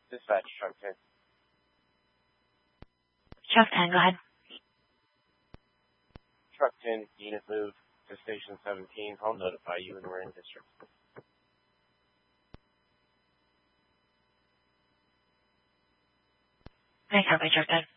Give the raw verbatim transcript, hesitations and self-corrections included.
Dispatch, truck ten. Truck ten, go ahead. Truck ten, unit move to station seventeen. I'll notify you when we're in district. Thanks, Truck ten.